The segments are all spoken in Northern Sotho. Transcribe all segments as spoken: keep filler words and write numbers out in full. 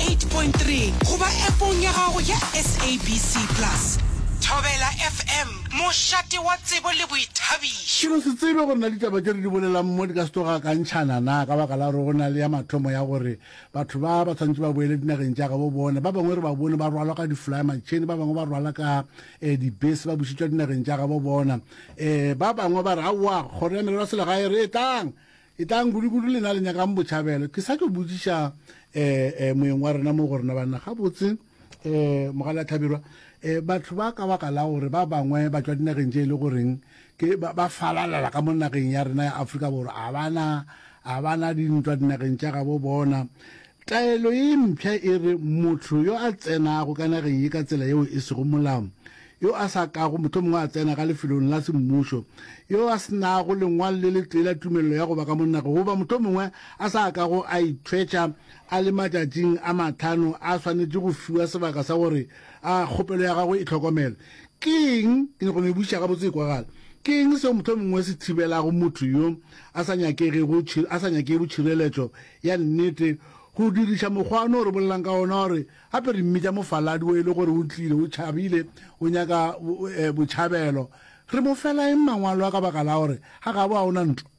eight point three goba appong ya gago ya S A B C Plus. Thobela F M mošate wa tsebo le boithabišo. Ke no se tsebe gore na ditaba tse re di bolelang mo di ka se toga ka ntšhana na ka baka la gore go na le ya mathomo ya gore batho ba ba tshwanetse ba boele dinageng tša ka bo bone ba bangwe re ba bone ba rwala ka di-fly machine ba bangwe ba rwala ka um dibese ba bušitšwa dinageng tša ka bo bona um ba bangwe ba re aowa kgoro ya merero ya selegae re etang etang kudu-kudu le na le nyakang botšhabelo ke sa ke botsiša um moeng wa rena mo go rena banna ga botse um mogala thabirwa um batho ba ka baka la gore ba bangwe ba tswa dinageng tše e le goreng ke ba falalela ka mo nageng ya rena ya Afrika Borwa a bana a bana dintwa dinageng tša ga bo bona taelo e mpšha e re motho yo a tsenago ka nageng ye ka tsela yeo e sego molao yo a sa kago motho mongwe a tsena ka lefelong la semmušo yo a senago lengwalo le le tee la tumelelo ya go ba ka monnako goba motho mongwe a sa kago a ithwetša a le matšatšing a mathano a swanetše go fiwa sebaka sa gore a kgopelo ya gagwe e tlhokomele ke eng ke ne go ne buša ga botse kwagala ke eng seo motho mongwe se thibelago motho yo a sa nyakege botšhireletšo ya nnete go diriša mokgwa ano re bolelang ka ona gore gape re mmitša mofaladi o e le gore o tlile o tšhabile o nyaka botšhabelo re mo fela eng mangwalo a ka baka la gore ga ga bo a ona ntlo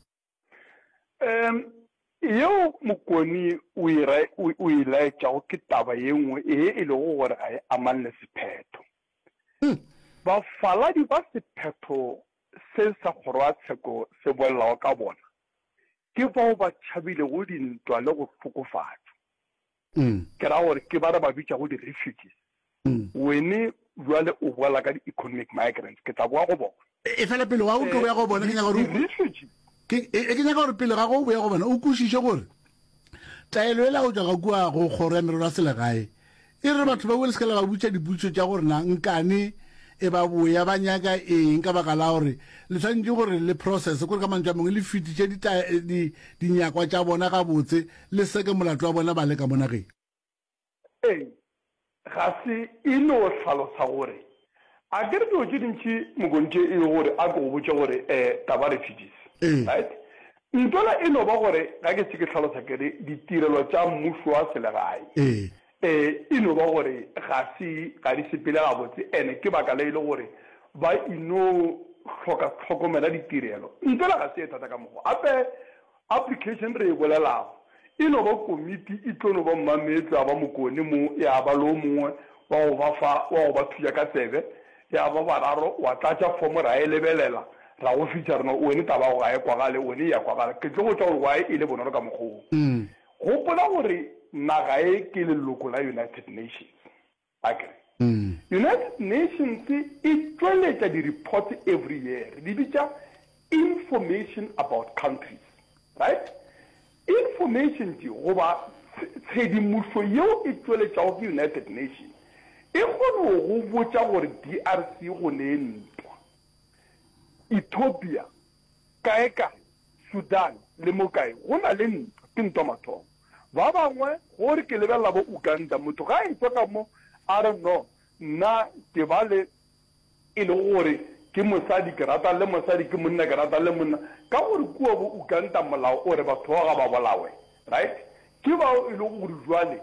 um yeo mokoni o e laetšago ke taba ye nngwe e e lego gore ga e amane le sephetho bafaladi ba sephetho se sa kgoro wa tsheko se bolelago ka bona ke bao ba tšhabile go dintwa le go hlokofatšwa ke ra gore ke ba re ba bitša go di-refugees wene jwale o boela ka di-economic migrants ke tla boa go bona e fela pele wa o tlo ya go bona ke nyaka gore pele ga go boya go bona o kwešiše gore taelo e la go tswa ga kua go kgoro ya merero ya selegae e re batho ba boele se ka le ba butša diputso tša gore na nkane e ba boya ba nyaka eng ka baka la gore le tshwanetse gore le process kore ka mantšwa mongwe le fetiše dinyakwa tša bona ga botse le seke molato wa bona ba le ka monageng ee ga se e no tlhalosa gore a ke re dilo tše dintšhi mokontše e gore a ko go botse gore um taba refugees right ntola e no ba gore ga ke se ke tlhalosa kere ditirelo tša mmušo wa selegae um e no ba gore ga se ga di sepele gabotse ene ke baka le e le gore ba ino hloka tlhokomela ditirelo ntola ga se e thata ka mokgwa gape application re e bolelago e no ba komiti e tlo no ba mmametse a ba mokone mo ya ba lo mongwe wa go ba thuša ka tsebe ya ba bararo wa tlatša fomo ra e lebelela ra go fiša rena wene taba go ga e kwagale wene ya kwagale ke tlo go tša gore wae e le bonolo ka mokgwong gopola gore naga e ke leloko la United Nations agree mm. United Nations e tsweletša di-report every year di bitša information about countries right information ti goba tshedimošo yeo e tsweletšago ke United Nations e kgone go botša gore D R C go ne ntwa Ethiopia kae-kae Sudan le mokae go na le ntwa ke ntwa mathomo ba bangwe gore ke lebelela bo Uganda motho ga e tswa ka mo I don't know nna ke ba le e le gore ke mosadi ke rata le mosadi ke monna ke rata le monna ka gore kua bo Uganda molao o re batho ga ba bolawe right ke ba e le gore jwale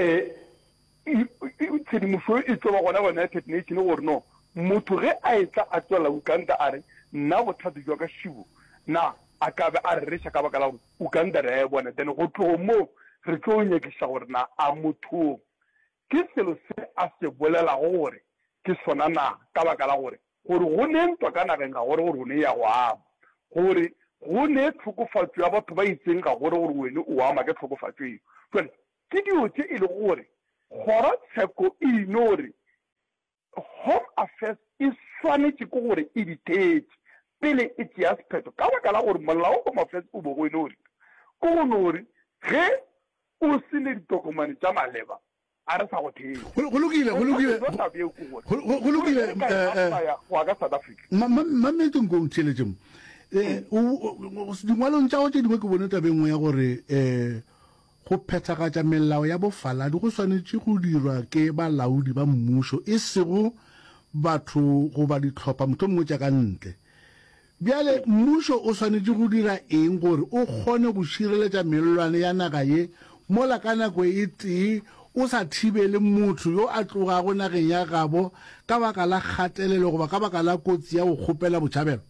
um tshedimošo e tswa gona go United Nations gore no motho ge a etla a tswela Uganda a re nna bothata jwa ka šibo na a ka be a re reša ka baka la gore Uganda re a e bona then go tlogo moo re tlo nyekiša gore na a mothong ke selo se a se bolelago gore ke sona na ka baka la gore gore go ne ntwa ka nageng ga gore gore o ne ya go ama gore go ne tlhokofatso ya batho ba itseng ga gore gore wene o ama ke tlhokofatso eo jale ke dio tše e le gore kgorotsheko e ino gore home affairs e swanetše ke gore e dithetše pele e tšea sephetho ka baka la gore molao home affairs o bo go ene gore ko gone gore ge o se le ditokomane tša maleba a re sa go theo go lokile go lokile go lokile wa ka South Africa mametseng ko ntšheletše mo um dingwalong tša go tše dingwe ke bone tabengwe ya gore um go phethagatša melao ya bofaladi go swanetše go dirwa ke balaodi ba mmušo e sego batho goba ditlhopha motho mongwe tša ka ntle bjale mmušo o swanetše go dira eng gore o kgone go šireletša melelwane ya naga ye mola ka nako e tee o sa thibele motho yo a tlogago nageng ya gabo ka baka la kgatelelo goba ka baka la kotsi ya go kgopela botšhabelo?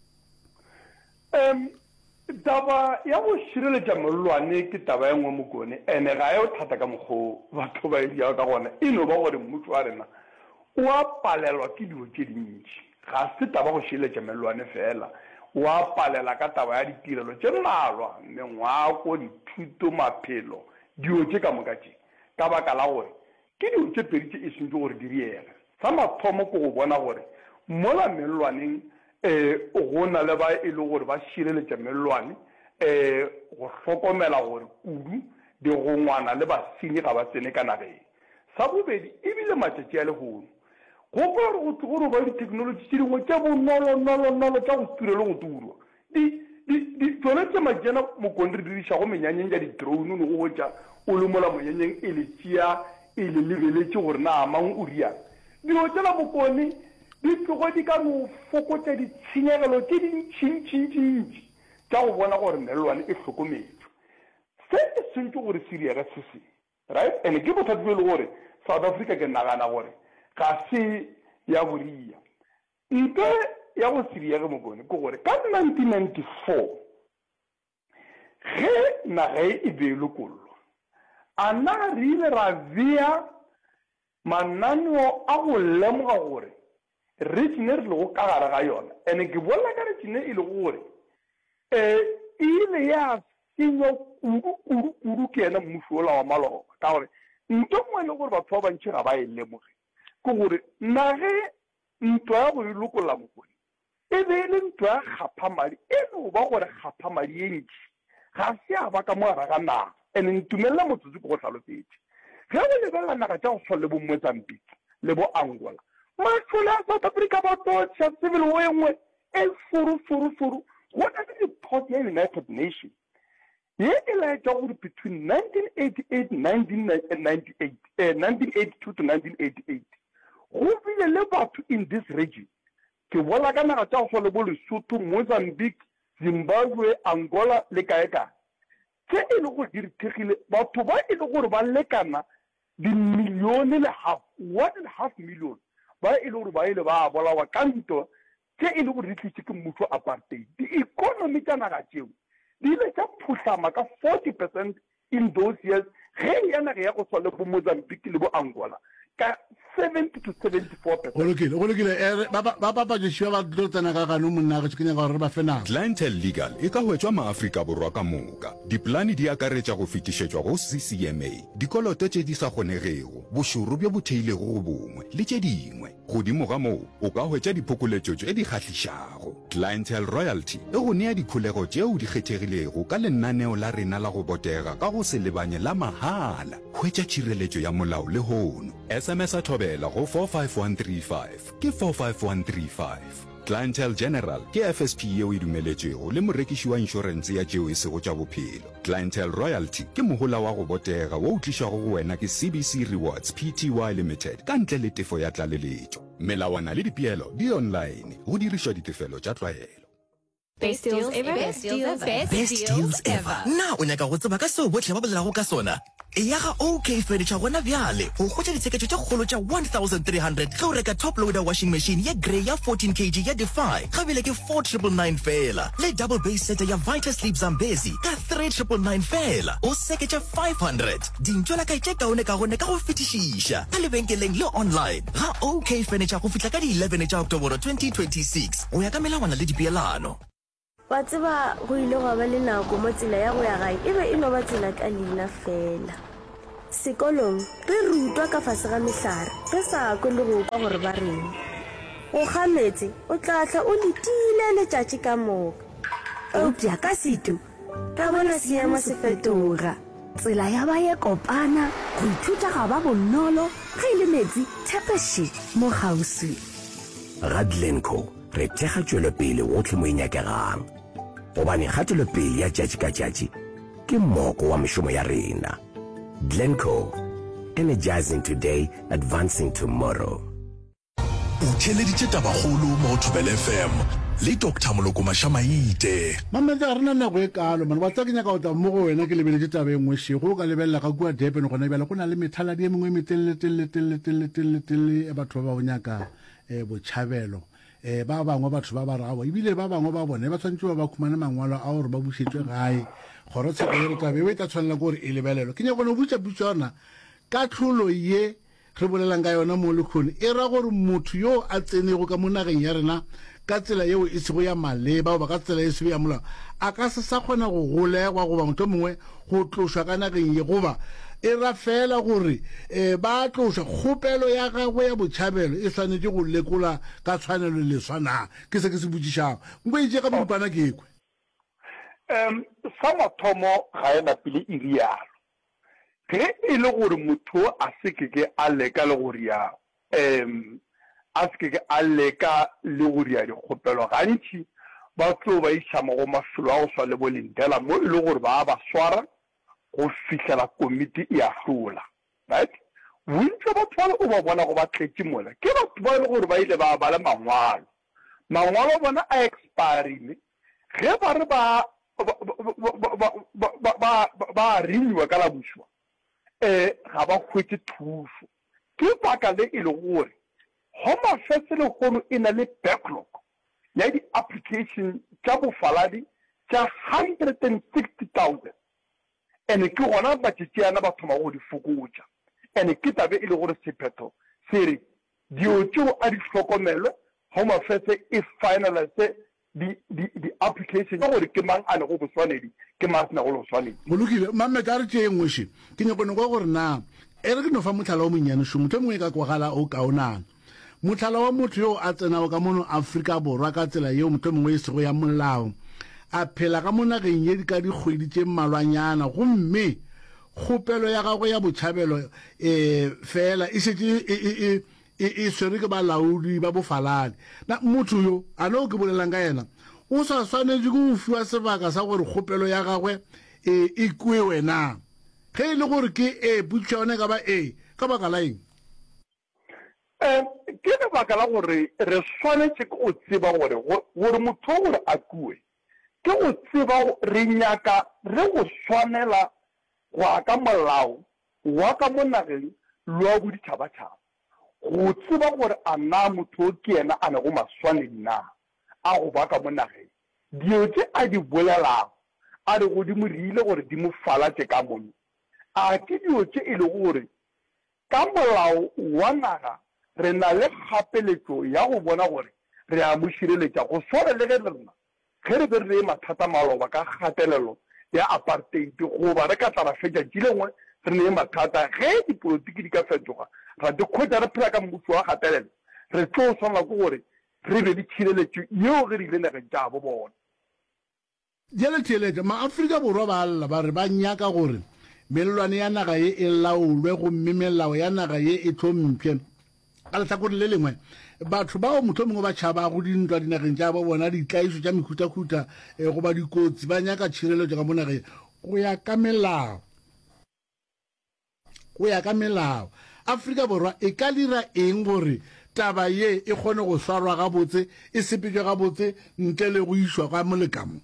um taba ya go šireletša molelwane ke taba e nngwe mokone ene ga yo thata ka mokgwa batho ba ediago ka gona e no ba gore motho wa rena o a palelwa ke dilo tše dintši ga se taba go šireletša molelwane fela o a palela ka taba ya ditirelo tše mmalwa mengwako dithuto maphelo dilo tše ka moka tše ka baka la gore ke dilo tše pedi tše e sentse gore di diega sa mathomo ko go bona gore mola molelwaneng um go na le ba e le gore ba šireletša molelwane um go hlokomela gore kudu di go ngwana le basenyi ga ba tsene ka nageng. Sa bobedi ebile matšatši a legono go gore go tse gore ba dithekenoloji tše dingwe tša bonolonolonolo tša go tura le go turwa tsone tše majena mokone re dirišago menyanyeng ya di-drone ne go botša o le mola monyanyeng e le tšea e le lebeletše gore na amang o riang dilo tšela bokone di tlogo di ka no fokotša ditshenyegelo tše dintšintšintšintši tša go bona gore molelwane e hlokometšwe. Se e sentse gore se diega se se right and ke bothati bo e le gore South Africa ke nagana gore ga se ya boria nte ya go se diege mokone ke gore ka nineteen ninety-four ge naga e beelwe kollo a na re ile ra bea mananeo a go lemoga gore regione re le go ka gare ga yona and ke bolela ka regione e le gore um e ile ya senya kudu-kudu-kudu ke ena mmušo ola wa maloba ka gore nto ngwe le gore batho ba bantši ga ba e lemoge ke gore nage ntwa ya go e lokolla mokone e be e le ntwa ya kgaphamadi e no ba gore kgaphamadi e ntši ga se a ba ka mo gara ga naga and ntumelela motsotsi ko go tlhalosetse ge go lebelela naga tša go tshwana le bo Mozambique le bo Angola matlole a South Africa ba totša civil war e nngwe e furu-furu-furu go na le report ya United Nations ye e laetša gore between nineteen eighty-eight nineteen ninety-eight uh, nineteen eighty-two to nineteen eighty-eight go bile le batho in this region ke bola ka naga tša go tshwana le bo Lesotho Mozambique Zimbabwe Angola le kae-kae tse e le gore di rithegile batho ba e le gore ba lekana dimilione le half one and a half million ba e le gore ba ile ba bolawa ka ntwa tse e le gore di tlisitse ke mmušo apartheid di-economy tša naga tšeo di ile tša phutlama ka forty percent in those years ge ya naga ya go tshwana le bo Mozambique le bo Angola ka seventy to seventy-four percent. Go lokile go lokile ba ba ba ba je ba tlo tsena ka ga no monna ga tshikenya ga re ba fena. Clientele Legal e ka hwetšwa maAfrika borwa ka moka. Diplani di akaretša go fetišetšwa go C C M A, dikoloto tše di sa kgonegego, bošoro bjo bo theilego go bongwe le tše dingwe. Godimo ga moo o ka hwetša diphokoletšo tše di kgahlišago. Clientele Royalty e go nea dikholego tšeo di kgethegilego ka lenaneo la rena la go botega ka go se lebanye la mahala. Hwetša tšhireletšo ya molao le hono. S M S a thobela go four five one three five ke four five one three five. Clientele General ke F S P yeo e dumeletšego le morekiši wa inšorense ya tšeo e sego tša bophelo. Clientele Royalty ke mohola wa go botega wo o tlišago go wena ke C B C Rewards Pty Limited ka ntle le tefo ya tlaleletšo. Melawana le dipeelo di online go dirišwa ditefelo tša tlwaelo. Best deals ever. Best deals ever. Best deals ever. Na o nyaka go tseba ka seo botlhe ba bolelago ka sona. E ya ga OK Furniture gona bjale go khotša ditsheketšo tša kgolo tša one thousand three hundred ge o reka top loader washing machine ya grey ya fourteen kilograms ya Defy ga bile ke four nine nine nine fela le double base set ya Vita Sleep Zambezi ka three nine nine nine fela o seketša five hundred dintšola ka itše kaone ka gone ka go fetišiša ka lebenkeleng le online ga OK Furniture go fihla ka di eleven tša October twenty twenty-six o ya ka melawana le dipeelano. Wa tseba go ile go ba le nako mo tsela ya go ya gae e be e no ba tsela ka leina fela. Sekolong re rutwa ka fase ga mehlare re sa kwe le go kwa gore ba reng. O kgametse o tlatla o letile letšatši ka moka. Eupša ka setu ka bona seemo se fetoga. Tsela ya ba ye kopana go ithuta ga ba bonolo ga ile metsi thepeši mo gausi. Radlenco re thega tšwelopele gotlhe mo e nyakegang gobane kgatelopele ya tšatši ka tšatši ke mmoko wa mešomo ya rena. Glencoe, energizing today, advancing tomorrow. O theleditše tabakgolo mo Thobela F M le Doctor Moloko Mashamaite. Mamela ga rena nako e kalo man wa tsa ke nyaka o tla mo go wena ke lebeletse tabe engwe she go ka lebella ga kwa Durban gona bjala go na le methala di mengwe metelle telle telle telle telle telle e batho ba ba nyaka e botšhabelo e ba bangwe batho ba ba rawa ibile ba bangwe ba bone ba tsantse ba ba khumana mangwalo a gore ba bušetswe gae gore tsheko re tabe we ta tshwanela gore e lebelelo ke nyaka go butsa butsona ka tlholo ye re bolelang ka yona mo lekhone e ra gore motho yo a tsenego ka monageng ya rena ka tsela yeo e sego ya maleba ba ka tsela e sego ya molao a ka se sa kgona go golegwa goba motho mongwe go tlošwa ka nageng ye goba e ra fela gore um ba tloša kgopelo ya gagwe ya botšhabelo e swanetse go lekola ka tshwanelo le swana ke se ke se botsišago nko itse ka borupana ke ekwe um sa mathomo ga ena pele e rialo ge e le gore motho a se ke ke a leka le gore ya um a se ke a leka le gore ya dikgopelo gantši ba tlo ba išama go mafelo a go swa le bolentela mo e le gore ba ba swara go fihlela komiti e a hlola right bontsi batho ba o ba bona go ba tletse mola ke batho ba le gore ba ile ba bala mangwalo mangwalo bona a expirile ge ba re ba ba ba renewa ka la bušwa eh ga ba khwetse thuso ke baka le ile gore Home Affairs le gono e na le backlog ya di application tsa bofaladi tsa one hundred sixty thousand ene ke gona ba tšeana ba thoma go di fokotša ene ke tabe e le gore sephetho se re dio tšeo a di hlokomelwe Home Affairs e finalize di di di application ya gore ke mang a ne go boswanedi ke mang sena go lo swanedi molukile mamme ka re tše engwe she ke nyako go gore na e re ke no fa motlhala o monnyane šo motho mongwe ka kwagala o kaonana motlhala wa motho yo a tsenago ka mono Afrika Borwa ka tsela yeo motho mongwe e sego ya molao a phela ka monageng ye di ka dikgwedi tše mmalwanyana gomme kgopelo ya gagwe ya botšhabelo um fela e šetse e swere ke balaodi ba bofaladi na motho yo a ne o ke bolelang ka yena o sa swanetse ke go fiwa sebaka sa gore kgopelo ya gagwe e kwe wena ge e le gore ke e putša yone ka ba e ka baka la eng um ke lebaka la gore re swanetse ke go tseba gore gore motho o gore a kue ke go tseba re nyaka re go swanela go ya ka molao wa ka mo nageng le wa boditšhabatšhaba go tseba gore a na motho o ke ena a ne go maswanedi na a go ba ka mo nageng dio tse a di bolelago a re godimo re ile gore di mo falatše ka mone a ke dio tse e le gore ka molao wa naga re na le kgapeletšo ya go bona gore re a mo šireletša go sware le ge le rena ge re be re le mathata maloba ka kgatelelo ya apartheid goba re ka tla ra fetša tši lengwe re ne mathata ge dipolotiki di ka fetoga ra di kgwetša re phela ka mmušo wa kgatelelo re tlo swanela ke gore re be le tšhireletšo yeo ge re ile nageng tša bo bona jale theeletša maAfrika Borwa ba lla ba re ba nyaka gore melelwane ya naga ye e laolwe gomme melao ya naga ye e tlhompšwe ka letlhakore le lengwe batho bao motho mongwe ba tšhaba go dintwa dinageng tša bo bona ditlaiso tša mekhuthakhutha um goba dikotsi ba nyaka tšhireletšo ka mo nageng go ya ka melao go ya ka melao Afrika Borwa e ka dira eng gore taba ye e kgone go swarwa gabotse e sepetšwe gabotse ntle le go išwa ka molekamo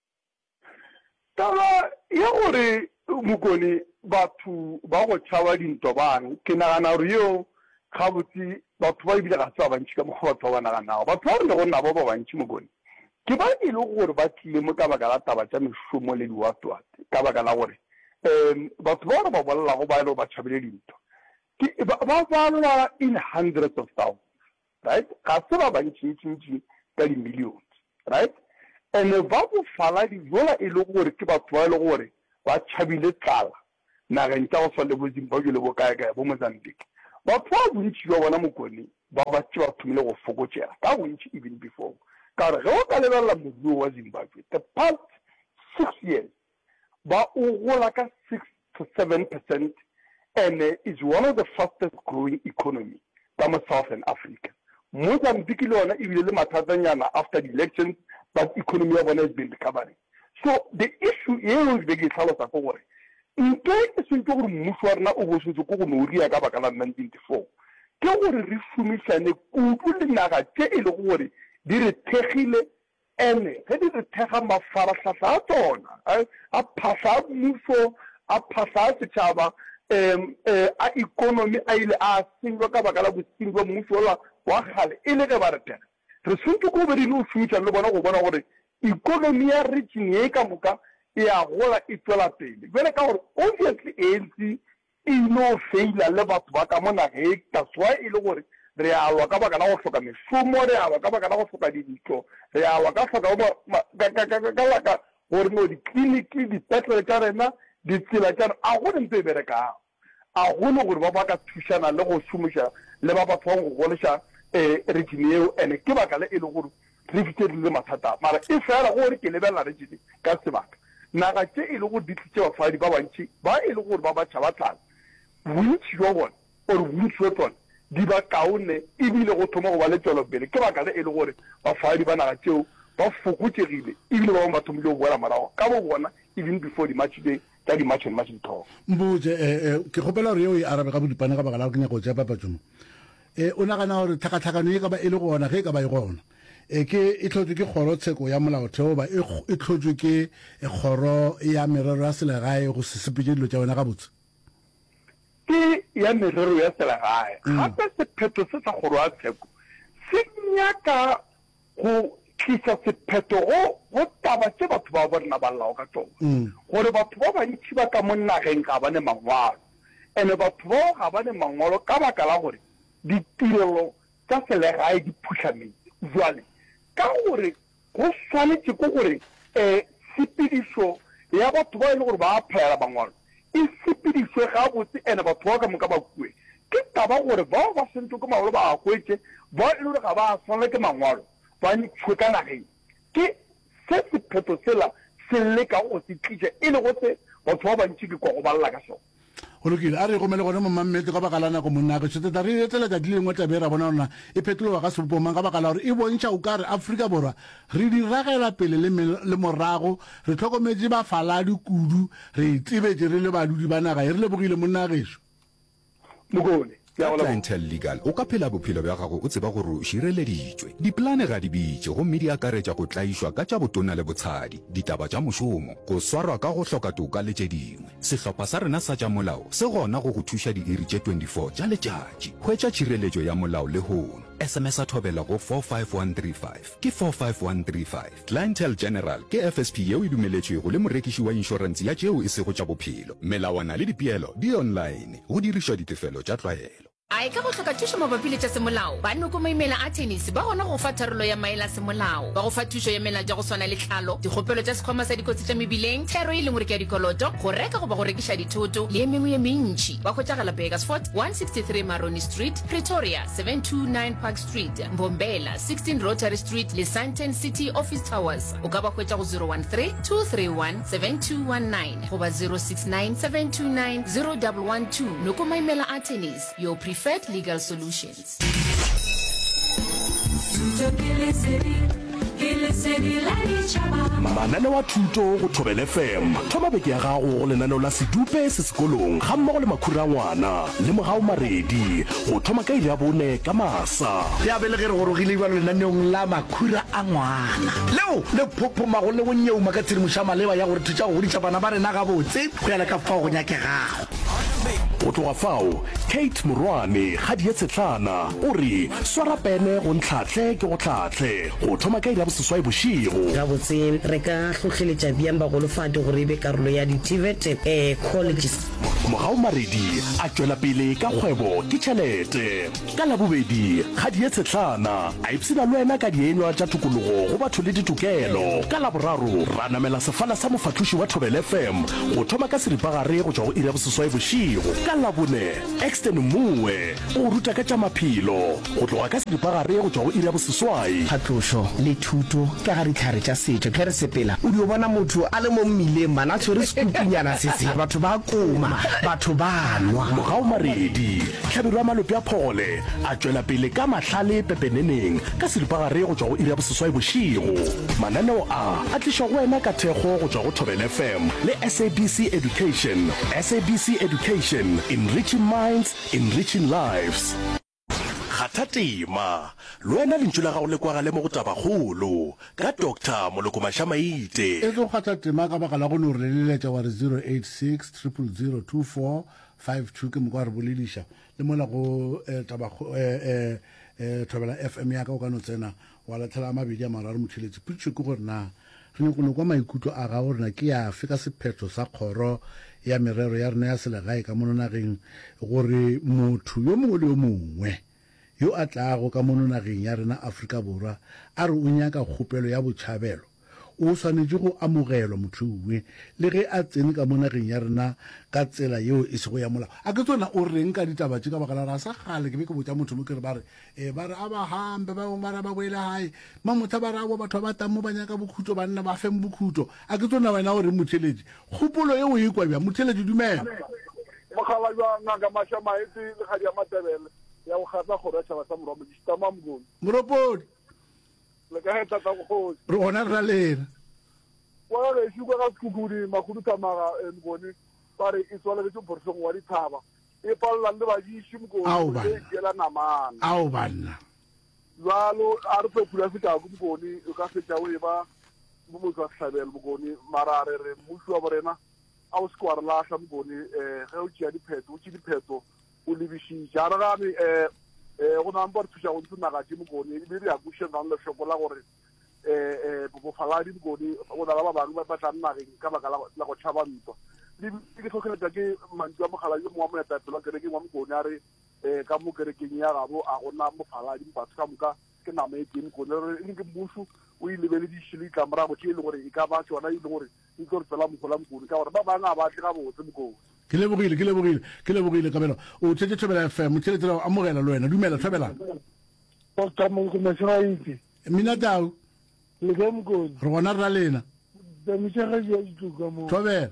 taba ya gore mokone batho ba go tšhaba dintwa bang ke nagana gore yo gabotse batho ba ebile ga se ba bantši ka mokgwa batho ba ba naganago batho ba rele go nna ba ba bantši mokone ke ba e le gore ba tlile mo ka baka la taba tša mešomo le diwatwate ka baka la gore um batho ba gore ba bolelago ba ele ba tšhabile dintwa ba balwa in hundreds of thousands right ga se ba bantšintšintši ka di-millions right and ba bofaladi jola e le gore ke batho ba e le gore ba tšhabile tlala nageng tša go swa le bo Zimbabwe le bo kae-kae bo Mozambique batho ba bontši ba bona mokone ba batše ba thomile go fokotšega ka bontši even before ka gore ge o ka lebelela moruo wa Zimbabwe the past six years ba o gola ka six to seven percent and uh, is one of the fastest growing economy ka mo Southern Africa Mozambique le yona ebile le mathatanyana after the elections but economy ya bona has been recovering so the issue eo be ke tlhalosa ko gore nke e sentse gore mmuso wa rena o bosotse ko go no ria ka baka la nineteen ninety-four ke gore re šomišane kudu le naga tše e le gore di re thegile ene ge di re thega mafaratlhatlha a tsona a phasa mmuso a phasa setšhaba um a economy a ile a sengwa ka baka la bosenyi ba mmuso ola wa gale e le ge ba re thega re tshwanetse ko be di no šomišana le bona go bona gore economy ya region e ka moka e a gola e tswela pele jale ka gore obviously A N C e no faila le batho ba ka mo nageng that's why e le gore re a lwa ka baka la go hloka mešomo re a lwa ka baka la go hloka dintlo re a lwa ka hloka ka laka gore no ditleliniki dipetlele tša rena ditsela tša a gone ntse e berekang a gone gore ba ba ka thušana le go šomiša le ba batho ba go goleša um region eo and ke baka le e le gore re fitlhelile mathata mara e fela gore ke lebelela region ka sebaka naga tše e le gore di tlitše bafadi ba bantši ba e le gore ba batšhabatlana bontši jwa bona ore bontši jwa tsone di ba kaone ebile go thoma go ba le tswelopele ke baka le e le gore bafadi ba naga tšeo ba fokotšegile ebile ba bangwe ba thomile go boela morago ka bo bona even before di-match day tša di-match and match dithogo mbotse um ke kgopela gore yeo e arabe ka bodipane ka baka la go ke nyako tša papatsomo um o nagana gore tlhakatlhakano e ka ba e le gona ge e ka ba e gona um ke e tlhotswe ke kgorotsheko ya molaotheo ba e tlhotswe ke kgoro ya merero ya selegae go se sepetse dilo tša yona ga botse ke ya merero ya selegae gape sephetho se sa kgoro ya tsheko se nyaka go tlisa sephetho go taba tse batho ba borena ba llago ka tsona gore batho ba bantši ba ka mo nageng ga ba ne mangwalo and batho bao ga ba ne mangwalo ka baka la gore ditirelo tša selegae di phutlhametse jwale ka gore go swanetse ko gore um sepedišo ya batho ba e le gore ba aphaela mangwalo e sepedišwe ga botse ene batho ba ka moka ba kue ke taba gore bao ba sentse ko magolo ba akwetse bao e le gore ga ba tshwanela ke mangwalo ba ntšhwe ka nageng ke se sephetho sela se leka go se tliša e le gotse batho ba bantši ke kwa go balela ka sone go lokile a re gomele gone mo mammete ka baka la nako monna ke tshoteta re etela tša di lengwe tabe ra bona rona e phetologa ka sebopomang ka baka la gore e bontšha o ka re Afrika Borwa re di ragela pele le morago re tlhokometse bafaladi kudu re tsebetse re le badudi ba naga e re lebogile monna gešo mogone Clientele Legal o ka phela bophelo bja gago o tseba gore o šireleditšwe diplane ga di bitše gomme di akaretša go tlaišwa ka tša botona le botshadi ditaba tša mošomo go swarwa ka go hloka toka le tše dingwe sehlopha sa rena sa tša molao se gona go go thuša diiri tše twenty-four tša letšatši hwetša tšhireletšo ya molao le hono S M S a thobela go four five one three five ke four five one three five Clientele General ke F S P yeo e dumeletšwego le morekiši wa inšorense ya tšeo e sego tša bophelo melawana le dipeelo di online go dirišwa ditefelo tša tlwaelo a e ka go hloka thušo mabapi le tša semolao ba noko maimela a tennis ba gona go fa tharolo ya maela semolao ba go fa thušo ya mela ja go swana le tlhalo dikgopelo tša sekgwama sa dikotsi tša mebileng thero e lengwe re ke ya dikoloto go reka goba go rekiša dithoto le e mengwe ye mentši ba hwetšagala Bakersford one sixty-three Maroni Street Pretoria seven two nine Park Street Mbombela sixteen Rotary Street le Sandton City Office Towers o ka ba hwetša go zero one three two three one seven two one nine goba zero six nine seven two nine zero one one two noko maimela a tennis your preferred legal solutions. mananeo wa thuto go thobela F M thoma beke ya gago go lenaneo la sedupe se sekolong ga mmogo le makhura ngwana le mogao maredi go thoma ka ile ya bone ka masa ya bele ge re gorogile ba lenaneong la makhura a ngwana leo le phophomago le go nyeuma ka tshedimošo maleba ya gore thuša go godisa bana ba rena ga botse go ya le ka fao go nyakegago go tloga fao Kate Morwane ga di etsetlana o re swara pene go ntlhatlhe ke go tlhatlhe go thoma ka ile ya boseswai bošego ga botse re ka tlhotlheletša bjang bagolofadi gore e be karolo ya di-TVET um colleges mogao maredi a tšwela pele ka kgwebo ke tšhelete ka labobedi ga di etsetlana a ipsina le wena ka dienywa tša tokologo go batho le ditokelo ka laboraro ra namela sefala sa mofathuši wa thobela F M go thoma ka seripagare go tšwa go iri ya boseswai bošego ka labone Exton Moe o ruta ka tša maphelo go tloga ka seripagare go tšwa go iri ya boseswai phatlošo le thuto ka ga ditlhare tša setšo ke re sepela o di o bona motho a le mo mmileng mana a tshwere sekupunyana se se batho ba koma batho ba nwa mogao maredi tlhabirwa malope a phole a tšwela pele ka mahlale pepeneneng ka seripagare go tšwa go iri ya boseswai bošego mananeo a a tlišwa go wena ka thekgo go tšwa go thobela F M le S A B C Education S A B C Education enriching minds enriching lives tsa tema le wena lentšu la gago le kwagale mo go tabagolo ka Doctor Moloko Mashamaite e tlo kgatha tema ka baka la go no re leletša wa re zero eight six triple zero two four five two ke mo kwa re bolediša le mola go tabago eh eh Thobela F M ya ka o ka no tsena wa latlhela mabedi a mararo motheletsi putšo ke gore na re no kwa maikutlo a ga gore na ke ya fe ka sephetho sa kgoro ya merero ya rena ya selegae ka mononageng gore motho yo mongwe le yo mongwe yo a tlago ka mononageng ya rena Afrika Borwa a re o nyaka kgopelo ya botšhabelo o swanetse go amogelwa motho uwe le ge a tsene ka monageng ya rena ka tsela yeo e sego ya molao a ke tsona o reng ka ditaba tše ka baka la ra sa gale ke be ke botša motho mo ke re ba re e ba re a ba hambe ba ba ra ba boele hae mamotha ba ra bo batho ba tamo ba nyaka bokhutlo banna ba feng bokhutlo a ke tsona wena o re motheletši kgopolo yeo e kwa bja motheletši dumela mogala jwa ngaka Mashamaite le ga dia Matebele ya go gatsa gore tšhaba sa morwa modistama mgolo moropodi le ka heta tsa go re ona ra lena wa re shi kwa ka skugudi makudu tamaga ngoni bare e tswala ke borsong wa dithaba e palla le ba di shi mgolo e dela namana au banna jalo a re pepula feta go mgoni o ka feta o e ba mo mo tsa hlabel mgoni marare re mushu wa borena a o skwara la hla mgoni eh ge o tšea dipheto o tšea dipheto o lebiši jara ga me eh eh go na mpa thuša go tsena ga tšimo gone e be re a bušeng ga le shokola gore eh eh bo faladi gone go na ba bang ba tla nna reng ka baka la go tšhaba ntwa le ke tlhokeletša ke mantšu a mogala yo mongwe mo etapelo kerekeng wa mokone a re eh ka mo kerekeng ya gabo a gona mofaladi batho ka moka ke nama e teng gone re ke mmušo o ilebelediše le ditlamorago tše e le gore e ka ba tšona e le gore e tlo re tsela mogola mokone ka gore ba bangwe a batle ga botse mokone ke lebogile ke lebogile ke lebogile ka bela o tshetse Thobela F M tshetse la amogela le wena dumela Thobela Doctor Moloko Mashamaite mina tau le ke mokone re gona ra lena da mitšaga ya dituka mo Thobela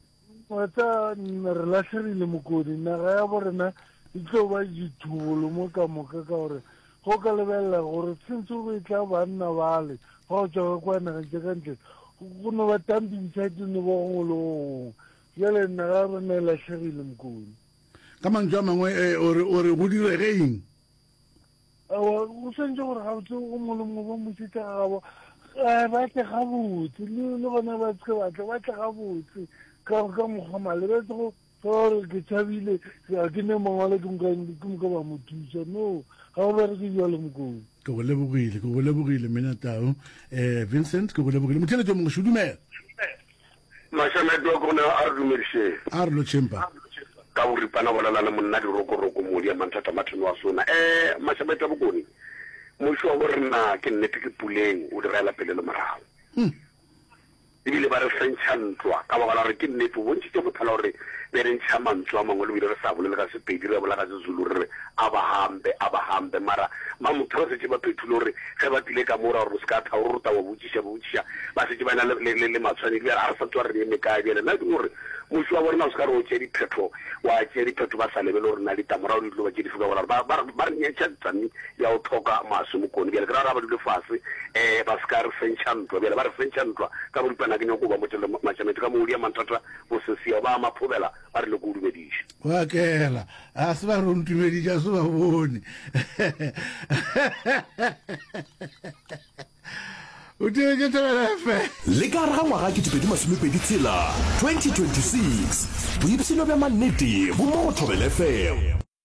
wata re latlherile mokone naga ya borena e tlo ba ditholo mo ka moka ka gore go ka lebelela gore sentse go e tla banna bale ga o tswa kwa nageng tse kantle go no ba tampintshaite ne bo gongwe le gongwe jale nna ga re ne latlhegile mokone ka mantswe a mangwe o re go direge eng awa go sentse gore ga botse go molemo ba mositse gabo ba tle ga botse le bona ba tse batle ba tle ga botse ka mokgwa malebetse go gore ke tšhabile ga ke ne mangwale ke moka ba mo thusa no ga o bere ke jale mokone ke go lebogile ke go lebogile mina tau um Vincent ke go lebogile motheletšo mongwe šudumela Mashamaite wa kona a re dumediše a re lo tšhempa ka boripana bolalana monna dirokoroko modi ya manthata matheno wa sona um Mashamaite wa bokone mošo wa borena ke nnete ke puleng o direla pele le morago ebile ba re fentšha ntwa ka baka la gore ke nnete bontšhitše bothala gore be re ntšha mantswe a mangwe le bile re sa bolele ka sepedi re bola ka sezulu re re a ba hambe a ba hambe mara ma motho re setse ba phethule gore ge ba tlile ka mora gore o se ka tha o rota wa botšiša botšiša ba setse ba na le matshwane ebile a re sa tsewa re eme kae bjale nna ke gore mošo wa borena o se ka re o tšea diphetho wa tšea diphetho ba sa lebele gore na ditamorao di tlo ba tše dife ka gore ba re nyetša tsami ya go tlhoka maso mokone bjale ke ra ra ba dule fase um ba se ka re fentšha ntwa bjale ba re fentšha ntwa ka boripana ke nyako ba motele Mashamaite ka modi ya manthata bo sesia ba maphobela ba re le go dumediše wa kela a se ba re o ntumediše a se ba bone o tšeetše Thobela F M le ka re ga ngwaga ke tepedi masomepedi tshela twenty twenty-six boipsino bja mannete bo mo go Thobela F M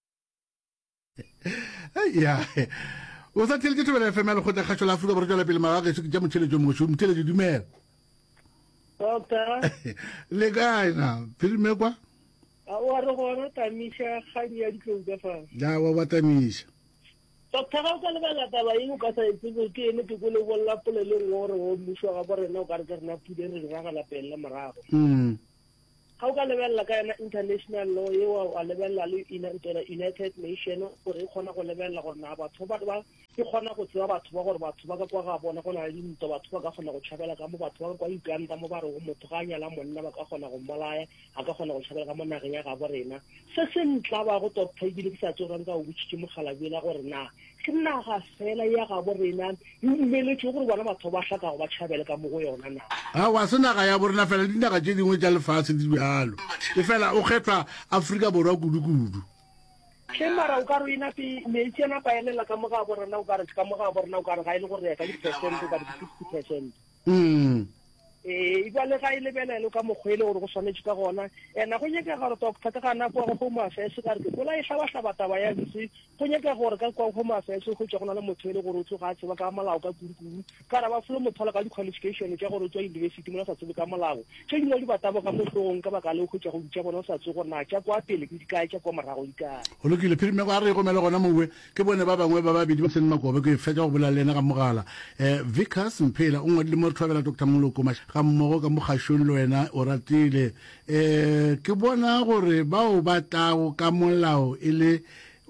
ya o sa theletše Thobela F M ya lekgotla kgašo la Afrika Borwa tšwela pele magagetso ke tša motheletšo mongwe motheletšo dumela Doctor le kae na phirime kwa a wa re gona tamiša kgadi ya ditlou ka fase ja wa ba tamiša Doctor ga o ka lebala taba eng o ka sa etsego ke ene ke kole bolla polele gore o mmušo ga borena o ka re ka rena phude re ragala pele morago ga o ka lebelela ka yona international law eo a lebelela le United Nation gore e kgona go lebelela gore na batho ba e kgona go tseba batho ba gore batho ba ka kwa ga bona go na le dintwa batho ba ka kgona go tšhabela ka mo batho ba ka kwa Uganda mo ba re go motho ga a nyala monna ba ka kgona go mmolaya a ka kgona go tšhabela ka mo nageng ya ga borena se se ntla ba go Doctor ebile ke sa tsorang ka o botšitše mogala bela gore na ke naga fela ya ga borena e umeletše gore bona batho ba hlaka go ba tšhabele ka mo go yona na a wa se naga ya borena fela dinaga tše dingwe tša lefatshe di bjalo e fela o kgethwa Afrika Borwa kudu-kudu ke mara o ka re ina pi me tsena pa ene la ka mo ga borena o ka re ka mo ga borena o ka re ga ile gore ka di percent ka di fifty percent mm eh iba le ga ile bela le ka mo khwele gore go swanetse ka gona ena go nyeka gore to ka ka na go go mo affairs ka re go la e hlaba hlaba taba ya ditsi go nyeka gore ka go go mo affairs go tswa gona le motho le gore o tloga tseba ka malao ka kurukuru ka ra ba fulo motho ka di qualification ke gore o tswa university mo sa tsebe ka malao tse dingwe di bataba ka mo tlong ka baka le go tswa go ditsa bona sa tse gore na tsa kwa pele ke di kae tsa kwa morago di kae go lokile phirime go a re go mele gona mowe ke bone ba bangwe ba babedi ba seng makobe ke fetsa go bola lena ka mogala eh Vikas Mphela o ngwadile mo thobela Dr Moloko ga mmogo ka mogashong le wena o ratile eh ke bona gore ba o batlago ka molao ile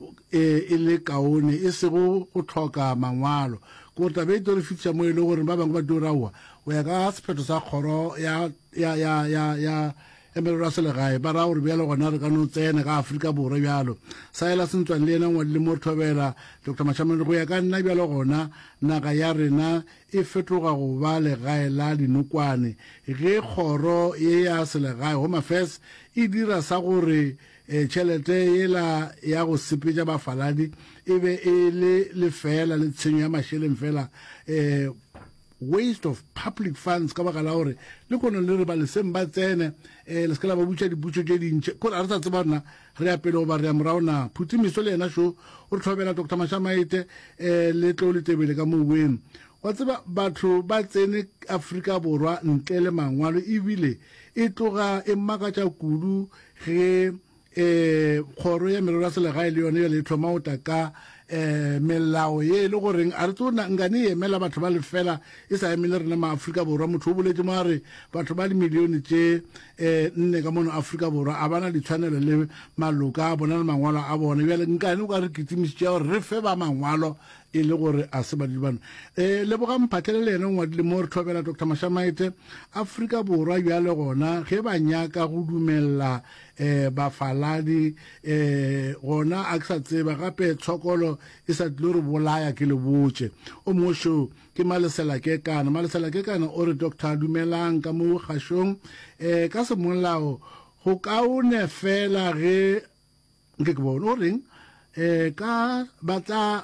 e le kaone e se go go tlhoka mangwalo go tabe to re fitsa mo ile gore ba bangwe ba dorawa o ya ka sephetho sa khoro ya ya ya ya ya emerero a selegae ba ra gore bjalo gona re ka no tsena ka Afrika Borwa bjalo saela sentswang le ena ngwadile mo thobela Dr Mashamane go ya ka nna bjalo gona naga ya rena e fetoga go ba legae la dinokwane ge khoro ye ya selegae Home Affairs e dira sa gore tšhelete yela ya go sepetša bafaladi e be e le lefela le tshenyo ya mašheleng fela eh waste of public funds ka baka la gore le kono le re ba le seng ba tsene eh le skala ba butša diputso tše dintše ko re tsa tseba rena re apele go ba re ya morao na phutimiso le ena sho o re tlhobela Dr Mashamaite eh le tlo le tebele ka moweng wa tseba batho ba tsene Afrika Borwa ntle le mangwalo ebile e tloga e makatša kudu ge eh khoro ya merero ya selegae le yone le thoma o ta ka eh melao ye le goreng a re tsona ngane ye mela batho ba le fela e sa emele rena ma Afrika Borwa motho o boletse mo are batho ba di milione tše eh nne ka mono Afrika Borwa a bana di tshwanelo le maloka a bona le mangwalo a bona bjale nkane o ka re kitimisitše gore re fe ba mangwalo e le gore a se ba di bana eh le boga mphatlele le ene ngwadile mo re thobela Dr Mashamaite Afrika Borwa bjale gona ge ba nyaka go dumella eh bafaladi eh gona a sa tseba gape tshokolo e sa tlo re bolaya ke le botse o mosho ke malesela ke kana malesela ke kana o re Dr Dumelang ka mo gashong eh ka se molao go kaone fela ge nke ke bona o reng eh ka batla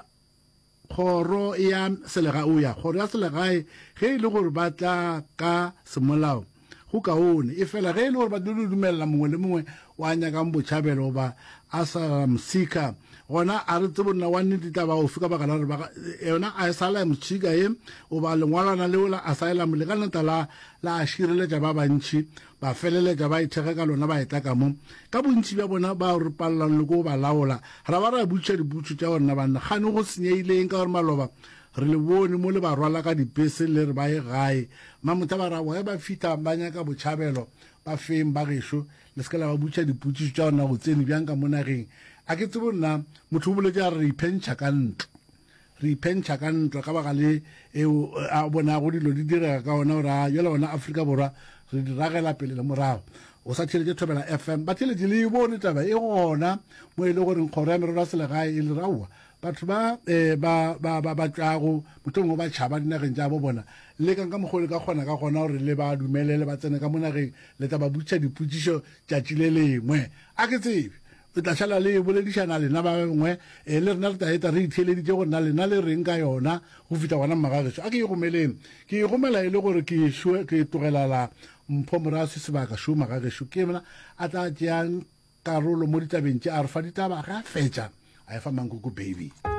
khoro ya selega o ya khoro ya selegae ge ile gore batla ka semolao go kaone e fela ge ile gore ba dumella mongwe le mongwe wa nyaka mbotšhabelo ba asylum seeker gona a re tsebonna wa nnete taba o fika baka la re ba yona asylum seeker e o ba lengwalana le ola asylum le ka nta la la ashireletša ba bantši ba feleletša ba ithege ka lona ba etla ka mo ka bontši bja bona ba re pallang le ko ba laola ra ba ra butša diputso tša gona banna gane go senyeileng ka gore maloba re le bone mo le ba rwala ka dipese le re ba e gae mamotha ba ra boe ba fitha ba nyaka botšhabelo ba feng ba gešo le se ka la ba butša diputšišo tša gona go tsene bjang ka mo nageng a ke tsebo nna motho o boletse a re ipentšha ka ntlo re ipentšha ka ntlo ka baka le eo a bonago dilo di direga ka ona gore a jala ona Afrika Borwa re di ragela pele le morago o sa tšhelete thobela F M ba tšhelete le e bone taba e gona mo e le goreng kgoro ya merero ya selegae e le raua batho ba ba ba ba ba tlago motho mongwe ba tšhaba dinageng tša bo bona le kang ka mogole ka kgona ka gona gore le ba dumelele ba tsene ka mo nageng le taba butša dipotšišo tšatši le lengwe a ke tsebe o tla šala le boledišana lena ba bangwe um le rena re taeta re itheeleditše gore na lena le reng ka yona go fita gona mmagageso a ke e gomeleng ke e gomela e le gore ke ke togelala mpho morasi sebaka šo magageso ke mona a tla tšeang karolo mo ditabeng tše a re fa ditaba ga a fetša a e fa mankoko baby